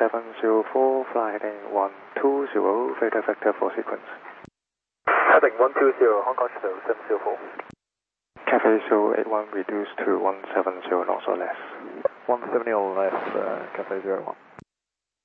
1704, fly heading 120, Vector Vector for sequence. Heading 120, Hong Kong Shadow 704. Cafe Show 81 reduced to 170 knots or less. 170 or less, Cafe 01.